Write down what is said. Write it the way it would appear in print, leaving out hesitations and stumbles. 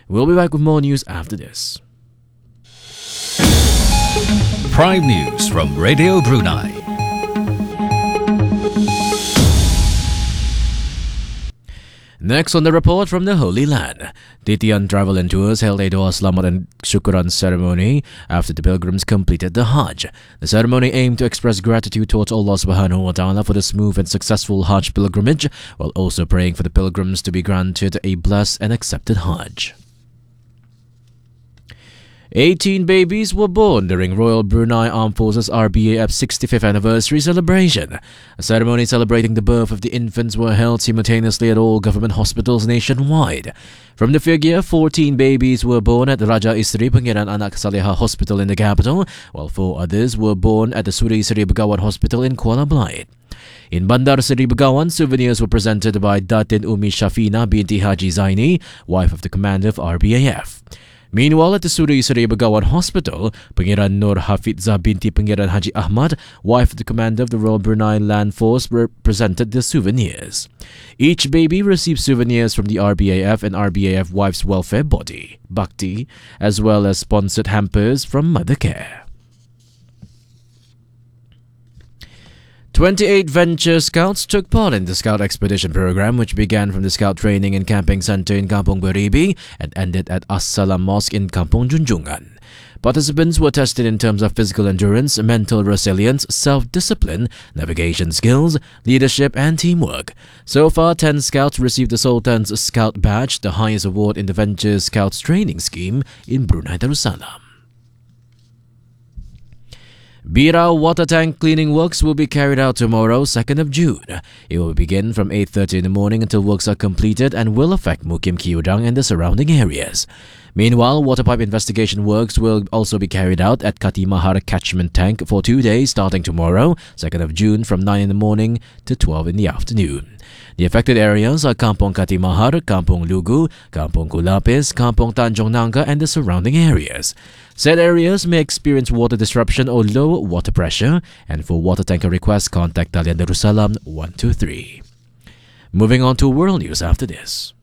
We'll be back with more news after this. Prime News from Radio Brunei. Next on the report from the Holy Land, Titian Travel and Tours held a Doa Selamat and Syukuran ceremony after the pilgrims completed the Hajj. The ceremony aimed to express gratitude towards Allah Subhanahu wa Ta'ala for the smooth and successful Hajj pilgrimage, while also praying for the pilgrims to be granted a blessed and accepted Hajj. 18 babies were born during Royal Brunei Armed Forces RBAF 65th anniversary celebration. A ceremony celebrating the birth of the infants were held simultaneously at all government hospitals nationwide. From the figure, 14 babies were born at Raja Isteri Pangeran Anak Saleha Hospital in the capital, while 4 others were born at the Suri Seri Begawan Hospital in Kuala Belait. In Bandar Seri Begawan, souvenirs were presented by Datin Umi Shafina binti Haji Zaini, wife of the commander of RBAF. Meanwhile, at the Suri Seri Begawan Hospital, Pangeran Nur Hafizah binti Pangeran Haji Ahmad, wife of the commander of the Royal Brunei Land Force, presented the souvenirs. Each baby received souvenirs from the RBAF and RBAF Wives Welfare Body, Bhakti, as well as sponsored hampers from Mothercare. 28 Venture Scouts took part in the Scout Expedition program, which began from the Scout Training and Camping Center in Kampung Beribi and ended at As-Salam Mosque in Kampung Junjungan. Participants were tested in terms of physical endurance, mental resilience, self-discipline, navigation skills, leadership, and teamwork. So far, 10 Scouts received the Sultan's Scout Badge, the highest award in the Venture Scouts training scheme in Brunei Darussalam. Birau water tank cleaning works will be carried out tomorrow, 2nd of June. It will begin from 8:30 in the morning until works are completed and will affect Mukim Kiudang and the surrounding areas. Meanwhile, water pipe investigation works will also be carried out at Katimahar catchment tank for 2 days starting tomorrow, 2nd of June from 9 in the morning to 12 in the afternoon. The affected areas are Kampung Katimahar, Kampung Lugu, Kampung Kulapis, Kampung Tanjong Nangka and the surrounding areas. Said areas may experience water disruption or low water pressure, and for water tanker requests, contact Talian Darussalam 123. Moving on to world news after this.